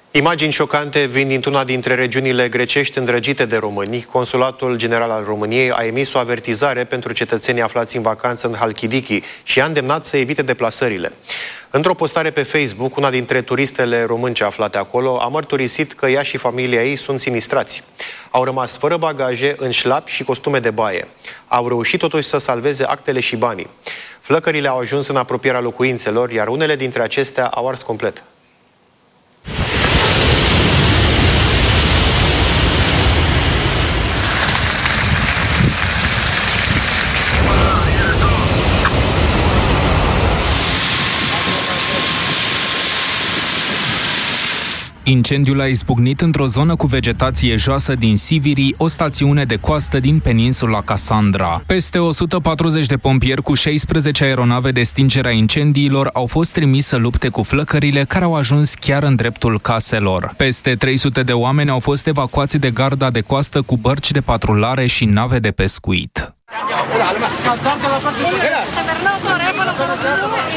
Imagini șocante vin dintr-una dintre regiunile grecești îndrăgite de români. Consulatul General al României a emis o avertizare pentru cetățenii aflați în vacanță în Halkidiki și a îndemnat să evite deplasările. Într-o postare pe Facebook, una dintre turistele românce aflate acolo a mărturisit că ea și familia ei sunt sinistrați. Au rămas fără bagaje, în șlapi și costume de baie. Au reușit totuși să salveze actele și banii. Flăcările au ajuns în apropierea locuințelor, iar unele dintre acestea au ars complet. Incendiul a izbucnit într-o zonă cu vegetație joasă din Siviri, o stațiune de coastă din peninsula Cassandra. Peste 140 de pompieri cu 16 aeronave de stingere a incendiilor au fost trimiși să lupte cu flăcările care au ajuns chiar în dreptul caselor. Peste 300 de oameni au fost evacuați de garda de coastă cu bărci de patrulare și nave de pescuit.